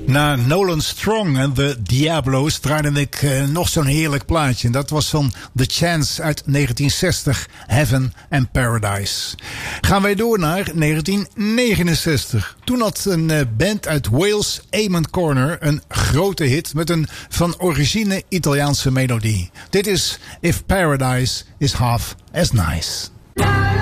Na Nolan Strong en The Diablo's draaide ik nog zo'n heerlijk plaatje. En dat was van The Chance uit 1960, Heaven and Paradise. Gaan wij door naar 1969. Toen had een band uit Wales, Amon Corner, een grote hit met een van origine Italiaanse melodie. Dit is If Paradise is Half as Nice.